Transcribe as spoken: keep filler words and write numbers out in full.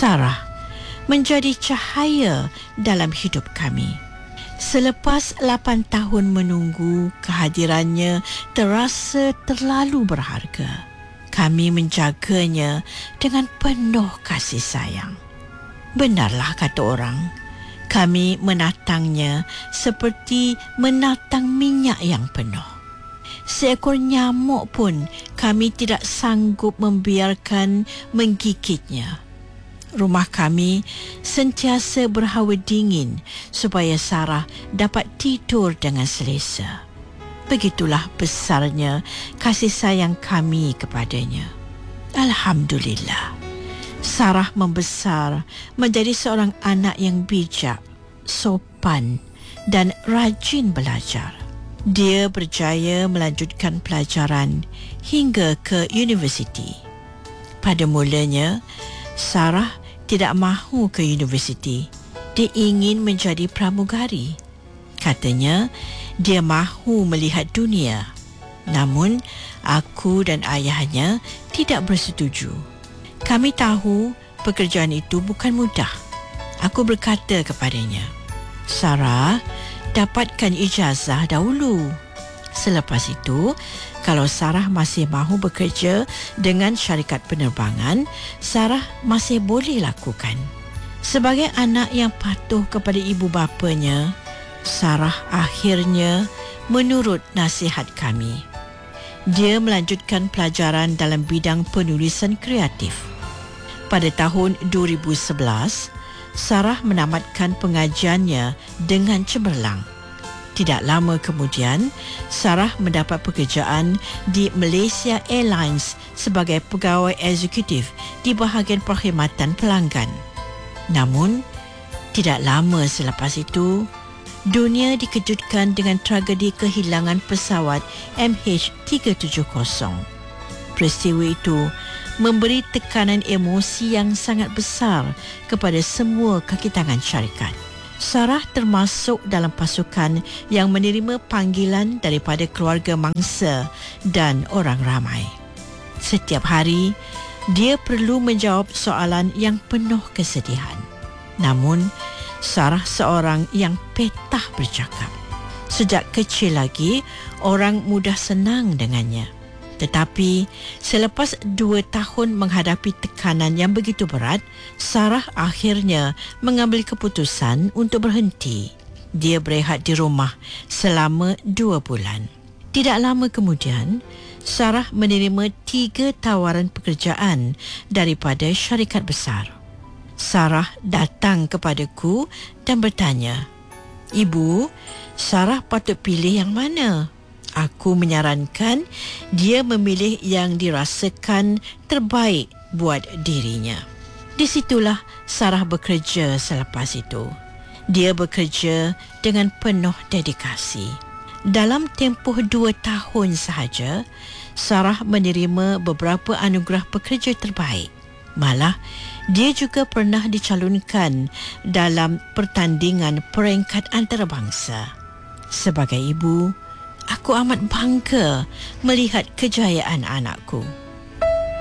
Sarah menjadi cahaya dalam hidup kami. Selepas lapan tahun menunggu, kehadirannya terasa terlalu berharga. Kami menjaganya dengan penuh kasih sayang. Benarlah kata orang, kami menatangnya seperti menatang minyak yang penuh. Seekor nyamuk pun kami tidak sanggup membiarkan menggigitnya. Rumah kami sentiasa berhawa dingin supaya Sarah dapat tidur dengan selesa. Begitulah besarnya kasih sayang kami kepadanya. Alhamdulillah, Sarah membesar menjadi seorang anak yang bijak, sopan dan rajin belajar. Dia berjaya melanjutkan pelajaran hingga ke universiti. Pada mulanya, Sarah tidak mahu ke universiti. Dia ingin menjadi pramugari. Katanya, dia mahu melihat dunia. Namun, aku dan ayahnya tidak bersetuju. Kami tahu pekerjaan itu bukan mudah. Aku berkata kepadanya, Sarah, dapatkan ijazah dahulu. Selepas itu, kalau Sarah masih mahu bekerja dengan syarikat penerbangan, Sarah masih boleh lakukan. Sebagai anak yang patuh kepada ibu bapanya, Sarah akhirnya menurut nasihat kami. Dia melanjutkan pelajaran dalam bidang penulisan kreatif. Pada tahun dua ribu sebelas, Sarah menamatkan pengajiannya dengan cemerlang. Tidak lama kemudian, Sarah mendapat pekerjaan di Malaysia Airlines sebagai pegawai eksekutif di bahagian perkhidmatan pelanggan. Namun, tidak lama selepas itu, dunia dikejutkan dengan tragedi kehilangan pesawat M H tiga tujuh kosong. Peristiwa itu memberi tekanan emosi yang sangat besar kepada semua kaki tangan syarikat. Sarah termasuk dalam pasukan yang menerima panggilan daripada keluarga mangsa dan orang ramai. Setiap hari, dia perlu menjawab soalan yang penuh kesedihan. Namun, Sarah seorang yang petah bercakap. Sejak kecil lagi, orang mudah senang dengannya. Tetapi selepas dua tahun menghadapi tekanan yang begitu berat, Sarah akhirnya mengambil keputusan untuk berhenti. Dia berehat di rumah selama dua bulan. Tidak lama kemudian, Sarah menerima tiga tawaran pekerjaan daripada syarikat besar. Sarah datang kepadaku dan bertanya, "Ibu, Sarah patut pilih yang mana?" Aku menyarankan dia memilih yang dirasakan terbaik buat dirinya. Di situlah Sarah bekerja selepas itu. Dia bekerja dengan penuh dedikasi. Dalam tempoh dua tahun sahaja, Sarah menerima beberapa anugerah pekerja terbaik. Malah, dia juga pernah dicalonkan dalam pertandingan peringkat antarabangsa. Sebagai ibu, aku amat bangga melihat kejayaan anakku.